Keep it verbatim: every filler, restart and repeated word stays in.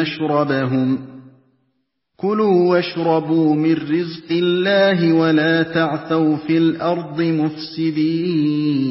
مَّشْرَبَهُمْ كُلُوا وَاشْرَبُوا مِن رِّزْقِ اللَّهِ وَلَا تَعْثَوْا فِي الْأَرْضِ مُفْسِدِينَ